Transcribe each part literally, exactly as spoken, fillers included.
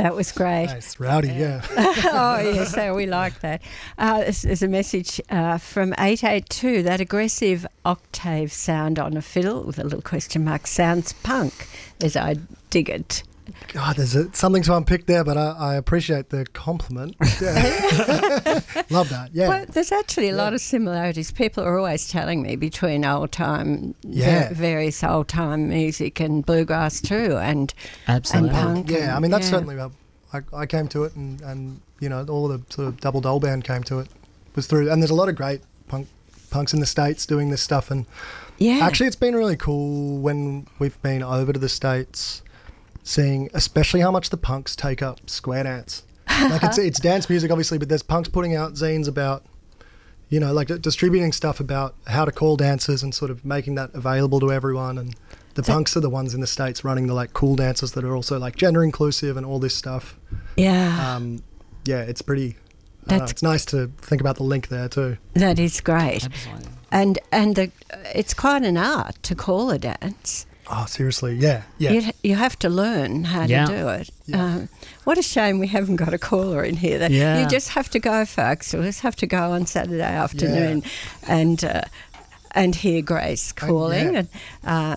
That was great. Nice, rowdy, yeah. Oh, yes, so we like that. Uh, there's, there's a message uh, from eight eight two. That aggressive octave sound on a fiddle with a little question mark sounds punk, as I dig it. God, there's a, something to unpick there, but I, I appreciate the compliment. Yeah. Love that, yeah. Well, there's actually a yeah. lot of similarities. People are always telling me between old-time, yeah. ver- various old-time music and bluegrass too, and, Absolutely. and punk. Yeah, and, I mean, that's yeah. certainly, I, I came to it and, and, you know, all the sort of double doll band came to it, was through, and there's a lot of great punk punks in the States doing this stuff, and Yeah. actually it's been really cool when we've been over to the States, seeing especially how much the punks take up square dance. Like it's it's dance music obviously, but there's punks putting out zines about, you know, like distributing stuff about how to call dances and sort of making that available to everyone. And the So- punks are the ones in the States running the like cool dances that are also like gender inclusive and all this stuff. Yeah, Um, yeah, it's pretty. I don't know, That's- it's nice to think about the link there too. that is great. Absolutely. And and the, it's quite an art to call a dance. Oh, seriously, yeah, yeah. You you have to learn how Yeah. to do it. Yeah. Um, what a shame we haven't got a caller in here. That Yeah. You just have to go, folks. You'll just have to go on Saturday afternoon and uh, and hear Grace calling. yeah. And uh,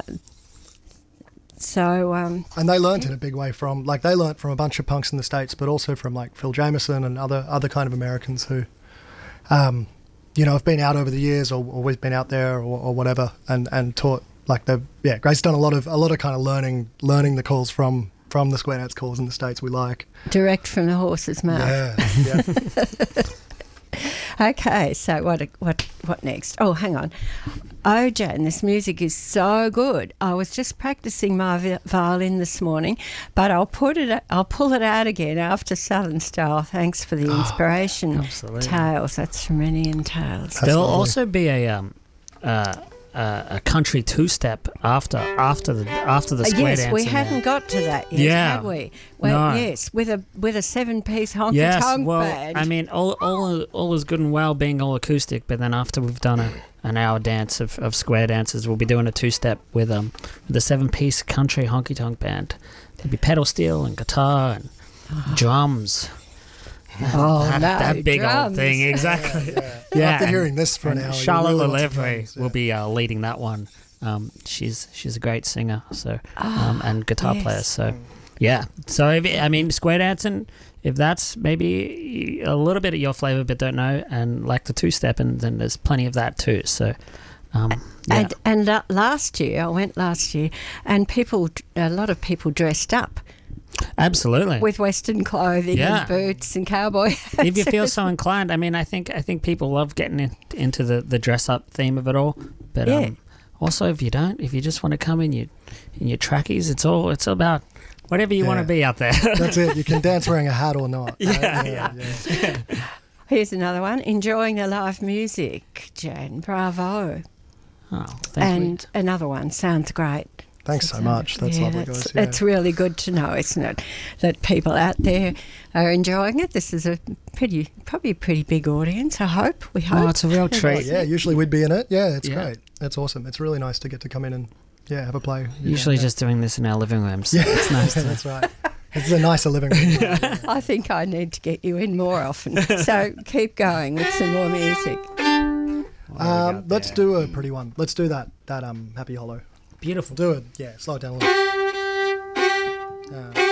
so um, And they learnt in a big way from, like, they learnt from a bunch of punks in the States, but also from, like, Phil Jameson and other other kind of Americans who, um, you know, have been out over the years or, or we've been out there or, or whatever and, and taught, like, the yeah, Grace done a lot of, a lot of kind of learning, learning the calls from, from the square dance calls in the States we like. direct from the horse's mouth. Yeah, yeah. Okay, so what what what next? Oh, hang on. Oh, Jan, this music is so good. I was just practicing my vi- violin this morning, but I'll put it. I'll pull it out again after Southern Style. Thanks for the inspiration. absolutely. Tales. That's from Indian Tales. There'll Absolutely. also be a um, uh, uh, a country two-step after after the after the Uh, square yes, dance. we in hadn't there. got to that yet, Yeah. had we? Well, No. yes, with a with a seven-piece honky Yes, tonk well, band. I mean, all all all is good and well being all acoustic, but then after we've done a, an hour dance of, of square dances, we'll be doing a two-step with um with a seven-piece country honky tonk band. There'll be pedal steel and guitar and drums. oh that, no, that big drums. old thing, exactly. yeah. Yeah, After and- hearing this for an And hour, you Charlotte really want some Lelevre drums, will yeah. be uh, leading that one. Um, she's she's a great singer, so Ah, um, and guitar yes. player. So yeah. So if, I mean, square dancing, if that's maybe a little bit of your flavour, but don't know, and like the two step, and then there's plenty of that too. So um, yeah. And and uh, last year, I went last year, and people, a lot of people dressed up absolutely. with Western clothing Yeah. and boots and cowboy hats. If you feel so inclined, I mean, I think I think people love getting in, into the, the dress up theme of it all. But Yeah. um, also, if you don't, if you just want to come in your in your trackies, it's all it's about whatever you want Yeah. to be out there. That's it. You can dance wearing a hat or not. right? Yeah, yeah. Here's another one. Enjoying the live music, Jan. Bravo. Oh, thank and you. another one. Sounds great. Thanks so much. That's yeah, lovely, that's, guys. Yeah. It's really good to know, isn't it, that people out there are enjoying it. This is a pretty, probably a pretty big audience, I hope. We hope. Oh, it's a real Oh, treat. yeah, usually we'd be in it. Yeah, it's Yeah. great. It's awesome. It's really nice to get to come in and yeah, have a play. Usually yeah. just doing this in our living rooms. yeah, It's nice to. that's right. It's a nicer living room. Yeah. I think I need to get you in more often. So keep going with some more music. Um, let's do a pretty one. Let's do that. That um, Happy Hollow. Beautiful. Do it. Yeah, slow it down a little. Uh,